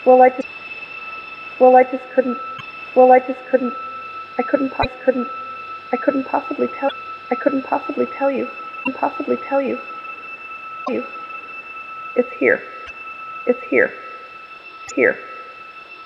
Well, I just, well, I just couldn't, well, I just couldn't, I couldn't possibly tell, I couldn't possibly tell you, you. It's here, it's here, here.